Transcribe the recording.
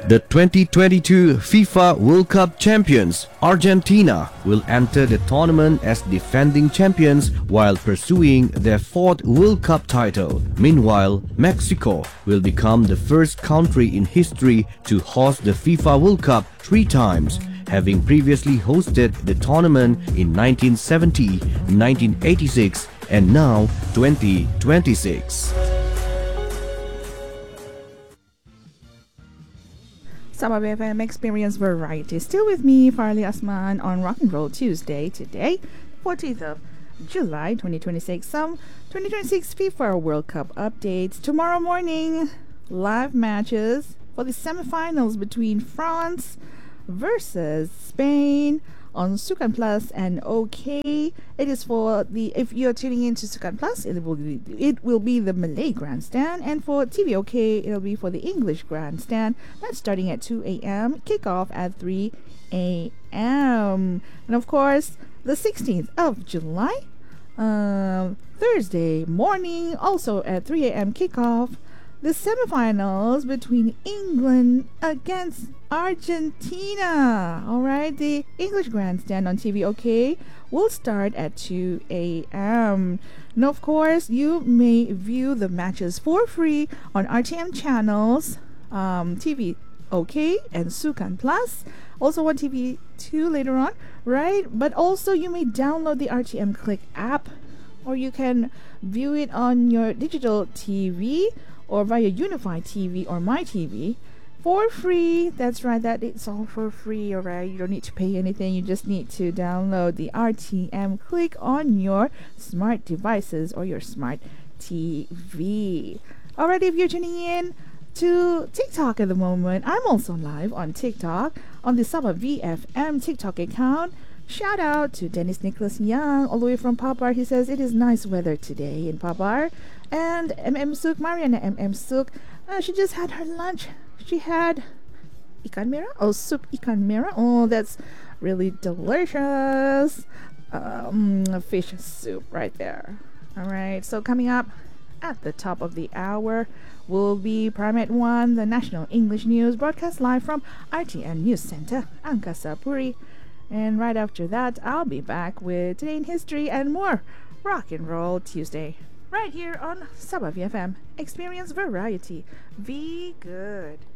The 2022 FIFA World Cup champions, Argentina, will enter the tournament as defending champions while pursuing their fourth World Cup title. Meanwhile, Mexico will become the first country in history to host the FIFA World Cup 3 times, having previously hosted the tournament in 1970, 1986, and now 2026. Sabah FM Experience Variety. Still with me, Farley Asman, on Rock and Roll Tuesday. Today, 14th of July 2026. Some 2026 FIFA World Cup updates. Tomorrow morning, live matches for the semifinals between France versus Spain on Sukan Plus and OK. It is for the, if you're tuning into Sukan Plus, it will be the Malay Grandstand, and for TV OK, it'll be for the English Grandstand. That's starting at 2 a.m. Kickoff at 3 a.m. And of course, the 16th of July, Thursday morning, also at 3 a.m. kickoff, the semifinals between England against Argentina. Alright, the English Grandstand on TV OK will start at 2 a.m. And of course, you may view the matches for free on RTM channels, TV OK and Sukan Plus, also on TV2 later on, right? But also you may download the RTM Click app, or you can view it on your digital TV or via Unified TV or My TV for free. That's right, that it's all for free. Alright, you don't need to pay anything. You just need to download the RTM Click on your smart devices or your smart TV. Alright, if you're tuning in to TikTok at the moment, I'm also live on TikTok on the Sabah VFM TikTok account. Shout out to Dennis Nicholas Young, all the way from Papar. He says it is nice weather today in Papar. And Suk, Mariana Suk, she just had her lunch. She had ikan merah. Oh, soup ikan merah. Oh, that's really delicious. Fish soup right there. All right. So coming up at the top of the hour will be Prime at 1, the National English News, broadcast live from RTN News Center, Angkasa Puri. And right after that, I'll be back with Today in History and more Rock and Roll Tuesday, right here on Sabah VFM Experience Variety. Be good.